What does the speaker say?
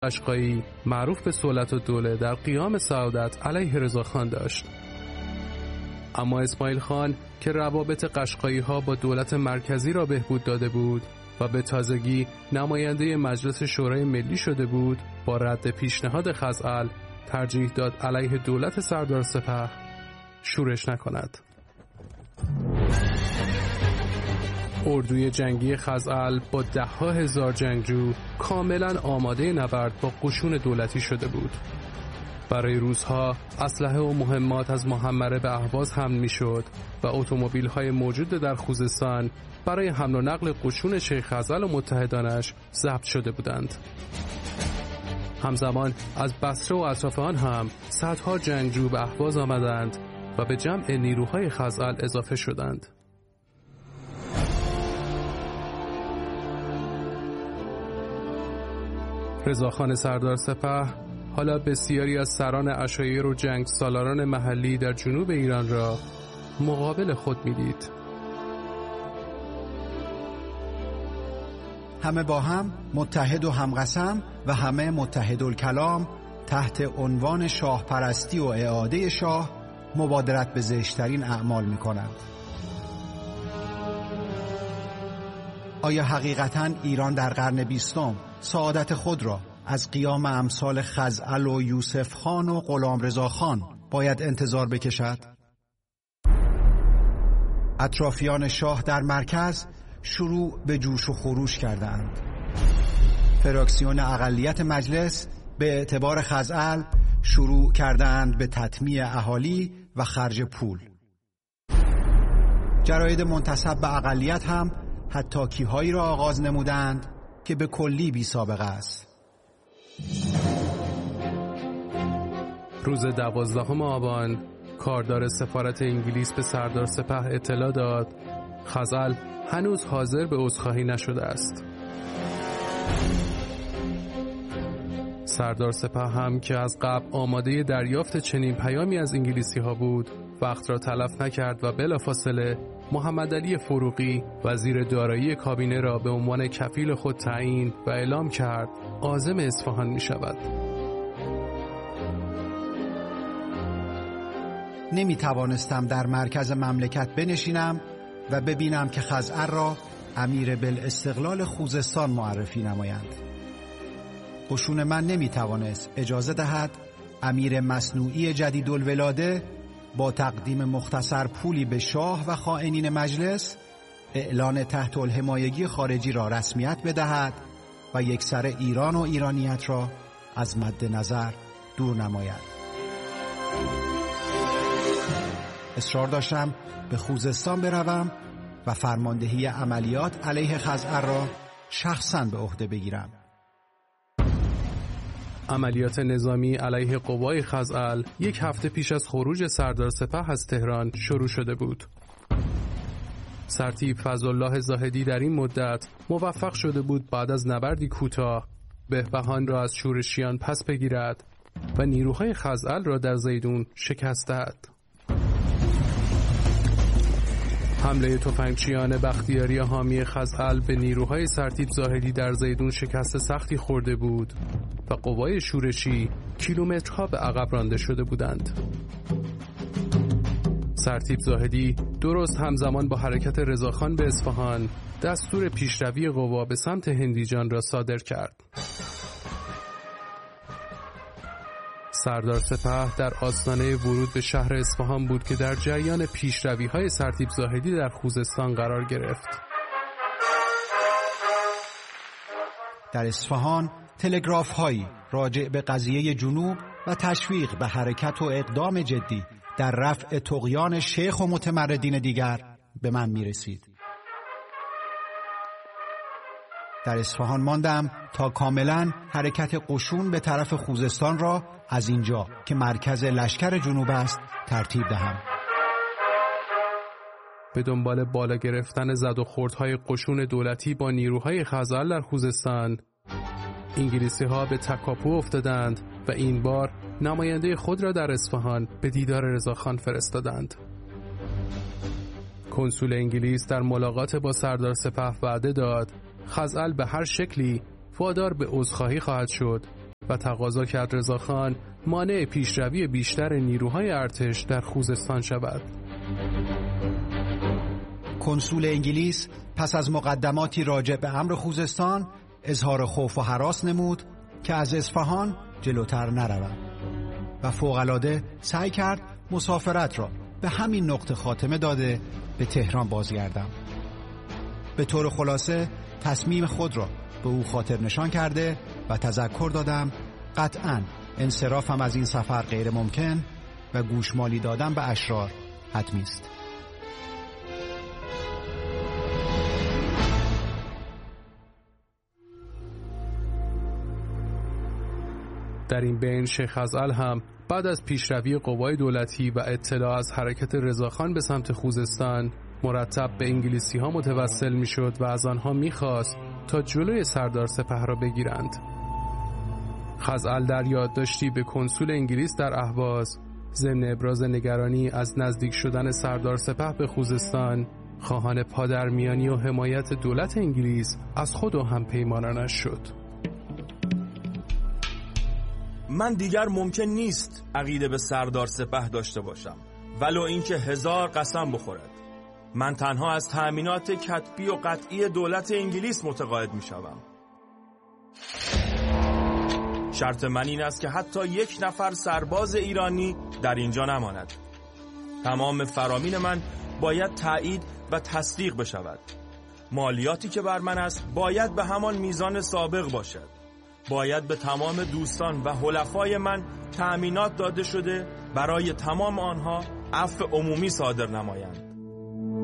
قشقایی معروف به صولت‌الدوله در قیام سعادت علیه رضاخان داشت. اما اسماعیل خان که روابط قشقایی‌ها با دولت مرکزی را بهبود داده بود و به تازگی نماینده مجلس شورای ملی شده بود، با رد پیشنهاد خزعل ترجیح داد علیه دولت سردار سپه شورش نکند. اردوی جنگی خزعل با ده‌ها هزار جنگجو کاملا آماده نبرد با قشون دولتی شده بود. برای روزها اسلحه و مهمات از محمره به اهواز حمل می‌شد و اتومبیل‌های موجود در خوزستان برای حمل و نقل قشون شیخ خزعل و متحدانش ضبط شده بودند. همزمان از بصره و اطراف آن هم صدها جنگجو به اهواز آمدند و به جمع نیروهای خزعل اضافه شدند. رضاخان سردار سپه حالا بسیاری از سران عشایر و جنگ سالاران محلی در جنوب ایران را مقابل خود می‌دید. همه با هم متحد و همقسم و همه متحدالکلام تحت عنوان شاه پرستی و اعاده شاه مبادرت به زشترین اعمال می‌کنند. آیا حقیقتاً ایران در قرن 20 سعادت خود را از قیام امثال خزعل و یوسف خان و غلامرضا خان باید انتظار بکشد؟ اطرافیان شاه در مرکز شروع به جوش و خروش کردند. فراکسیون اقلیت مجلس به اعتبار خزعل شروع کردند به تطمیع اهالی و خرج پول. جراید منتسب به اقلیت هم حتاکی‌هایی را آغاز نمودند که به کلی بی سابقه است. روز 12 آبان کاردار سفارت انگلیس به سردار سپه اطلاع داد خزعل هنوز حاضر به عذرخواهی نشده است. سردار سپه هم که از قبل آماده دریافت چنین پیامی از انگلیسی ها بود وقت را تلف نکرد و بلافاصله محمد علی فروغی وزیر دارایی کابینه را به عنوان کفیل خود تعیین و اعلام کرد عازم اصفهان می شود. نمی توانستم در مرکز مملکت بنشینم و ببینم که خزعل را امیر بالاستقلال خوزستان معرفی نمایند. قشون من نمی توانست اجازه دهد امیر مصنوعی جدیدالولاده با تقدیم مختصر پولی به شاه و خائنین مجلس اعلان تحت الحمایگی خارجی را رسمیت بدهد و یکسره ایران و ایرانیت را از مد نظر دور نماید. اصرار داشتم به خوزستان بروم و فرماندهی عملیات علیه خزعل را شخصاً به عهده بگیرم. عملیات نظامی علیه قوای خزعل 1 هفته پیش از خروج سردار سپه از تهران شروع شده بود. سرتیپ فضلالله زاهدی در این مدت موفق شده بود بعد از نبردی کوتاه بهبهان را از شورشیان پس بگیرد و نیروهای خزعل را در زیدون شکست دهد. حمله تفنگچیان بختیاری حامی خزعل به نیروهای سرتیپ زاهدی در زیدون شکست سختی خورده بود و قوای شورشی کیلومترها به عقب رانده شده بودند. سرتیپ زاهدی درست همزمان با حرکت رضاخان به اصفهان دستور پیشروی قوا به سمت هندیجان را صادر کرد. سردار سپه در آستانه ورود به شهر اصفهان بود که در جریان پیشروی‌های سرتیپ زاهدی در خوزستان قرار گرفت. در اصفهان تلگراف‌هایی راجع به قضیه جنوب و تشویق به حرکت و اقدام جدی در رفع طغیان شیخ و متمردین دیگر به من می‌رسید. در اصفهان ماندم تا کاملا حرکت قشون به طرف خوزستان را از اینجا که مرکز لشکر جنوب است ترتیب دهم. به دنبال بالا گرفتن زد و خوردهای قشون دولتی با نیروهای خزعل در خوزستان انگلیسی ها به تکاپو افتادند و این بار نماینده خود را در اصفهان به دیدار رضاخان فرستادند. کنسول انگلیس در ملاقات با سردار سپه وعده داد خزعل به هر شکلی وادار به عذرخواهی خواهد شد و تقاضا کرد رضاخان مانع پیشروی بیشتر نیروهای ارتش در خوزستان شود. کنسول انگلیس پس از مقدماتی راجع به امر خوزستان اظهار خوف و هراس نمود که از اصفهان جلوتر نروم و فوق‌العاده سعی کرد مسافرت را به همین نقطه خاتمه داده به تهران بازگردم. به طور خلاصه تصمیم خود را به او خاطر نشان کرده و تذکر دادم قطعاً انصرافم از این سفر غیر ممکن و گوشمالی دادن به اشرار حتمی است. در این بین شیخ خزعل هم بعد از پیشروی قوای دولتی و اطلاع از حرکت رضاخان به سمت خوزستان مرتب به انگلیسی ها متوسل می شد و از آنها می خواست تا جلوی سردار سپه را بگیرند. خزعل در یادداشتی به کنسول انگلیس در اهواز ضمن ابراز نگرانی از نزدیک شدن سردار سپه به خوزستان خواهان پادرمیانی و حمایت دولت انگلیس از خود و همپیمانانش شد. من دیگر ممکن نیست عقیده به سردار سپه داشته باشم ولو اینکه 1000 قسم بخورد. من تنها از تأمینات کتبی و قطعی دولت انگلیس متقاعد می شوم. شرط من این است که حتی 1 نفر سرباز ایرانی در اینجا نماند. تمام فرامین من باید تایید و تصدیق بشود. مالیاتی که بر من است باید به همان میزان سابق باشد. باید به تمام دوستان و حلفای من تأمینات داده شده برای تمام آنها عفو عمومی صادر نمایند.